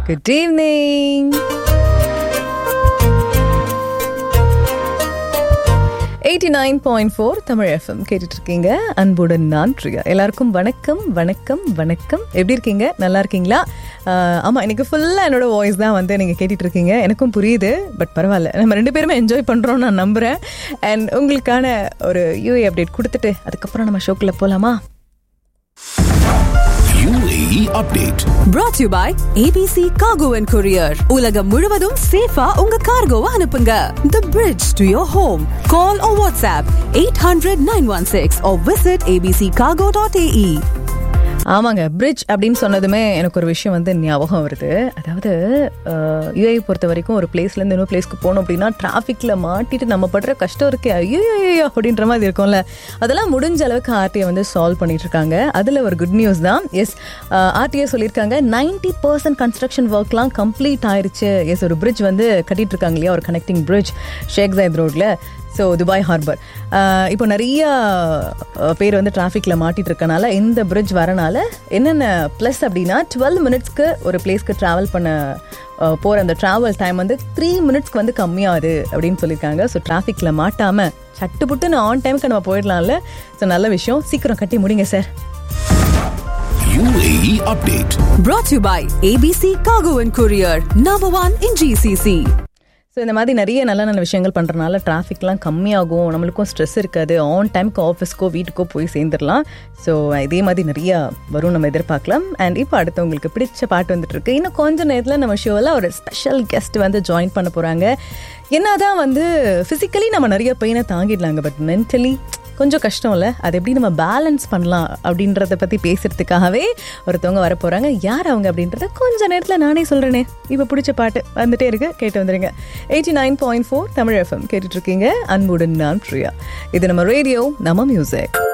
Good evening. 89.4 Tamil FM கேட்டுட்டு இருக்கீங்க. அன்புடன் நான் பிரியா. எல்லாருக்கும் வணக்கம் வணக்கம் வணக்கம். எப்படி இருக்கீங்க? நல்லா இருக்கீங்களா? ஆமாம், எனக்கு ஃபுல்லாக என்னோட வாய்ஸ் தான் வந்து நீங்கள் கேட்டுட்டு இருக்கீங்க. எனக்கும் புரியுது, பட் பரவாயில்ல, நம்ம ரெண்டு பேருமே என்ஜாய் பண்ணுறோம் நான் நம்புகிறேன். அண்ட் உங்களுக்கான ஒரு UAE அப்டேட் கொடுத்துட்டு அதுக்கப்புறம் நம்ம ஷோக்குள்ளே போகலாமா? UAE update brought to you by ABC Cargo and Courier. உலகம் முழுவதும் சேஃபா உங்க கார்கோவை அனுப்புங்க. The bridge to your home. Call or WhatsApp 800-916 or visit abccargo.ae. ஆமாங்க, பிரிட்ஜ் அப்படின்னு சொன்னதுமே எனக்கு ஒரு விஷயம் வந்து ஞாபகம் வருது. அதாவது UAE பொறுத்த வரைக்கும் ஒரு பிளேஸ்லேருந்து இன்னொரு பிளேஸ்க்கு போனோம் அப்படின்னா டிராஃபிக்கில் மாட்டிட்டு நம்ம படுற கஷ்டம் இருக்கே, ஐயோ அப்படின்ற மாதிரி இருக்கும்ல. அதெல்லாம் முடிஞ்ச அளவுக்கு RTA வந்து சால்வ் பண்ணிட்டு இருக்காங்க. அதில் ஒரு குட் நியூஸ் தான். எஸ், RTA சொல்லியிருக்காங்க 90% கன்ஸ்ட்ரக்ஷன் ஒர்க்லாம் கம்ப்ளீட் ஆயிடுச்சு. எஸ், ஒரு பிரிட்ஜ் வந்து கட்டிட்டு இருக்காங்க இல்லையா, ஒரு கனெக்டிங் பிரிட்ஜ் ஷேக் ஜாயத் ரோட்ல. ஸோ துபாய் ஹார்பர் இப்போ நிறைய பேர் வந்து டிராஃபிக்கில் மாட்டிட்டு இருக்கனால இந்த பிரிட்ஜ் வரனால என்னென்ன ப்ளஸ் அப்படின்னா 12 மினிட்ஸ்க்கு ஒரு பிளேஸ்க்கு ட்ராவல் பண்ண போகிற அந்த ட்ராவல் டைம் வந்து 3 மினிட்ஸ்க்கு வந்து கம்மியாகுது அப்படின்னு சொல்லியிருக்காங்க. ஸோ டிராஃபிக்கில் மாட்டாமல் சட்டுப்புட்டுன்னு ஆன் டைமுக்கு நம்ம போயிடலாம்ல. ஸோ நல்ல விஷயம், சீக்கிரம் கட்டி முடிங்க sir. UAE update brought to you by ABC Cargo and Courier, number 1 in GCC. So இந்த மாதிரி நிறைய நல்ல நல்ல விஷயங்கள் பண்ணுறதுனால டிராஃபிக்லாம் கம்மியாகும், நம்மளுக்கும் ஸ்ட்ரெஸ் இருக்காது, ஆன் டைமுக்கு ஆஃபீஸ்க்கோ வீட்டுக்கோ போய் சேர்ந்துடலாம். ஸோ இதே மாதிரி நிறையா வரும், நம்ம எதிர்பார்க்கலாம். அண்ட் இப்போ அடுத்து உங்களுக்கு பிடிச்ச பாட்டு வந்துட்டு இருக்கு. இன்னும் கொஞ்சம் நேரத்தில் நம்ம ஷோவில் ஒரு ஸ்பெஷல் கெஸ்ட் வந்து ஜாயின் பண்ண போகிறாங்க. என்னதான் வந்து ஃபிசிக்கலி நம்ம நிறைய பெயினை தாங்கிடலாங்க, பட் மென்டலி கொஞ்சம் கஷ்டம் இல்லை. அது எப்படி நம்ம பேலன்ஸ் பண்ணலாம் அப்படின்றத பற்றி பேசுறதுக்காகவே ஒருத்தவங்க வர போகிறாங்க. யார் அவங்க அப்படின்றத கொஞ்சம் நேரத்தில் நானே சொல்கிறேனே. இப்போ பிடிச்ச பாட்டு வந்துட்டே இருக்கு, கேட்டு வந்துடுங்க. 89.4 தமிழ் FM கேட்டுட்ருக்கீங்க. அன்புடன் நான் பிரியா. இது நம்ம ரேடியோ, நம்ம மியூசிக்.